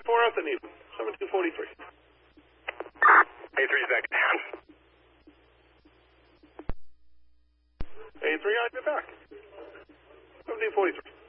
out the needle. 7243. A3 back down. A3 on your back. 1743.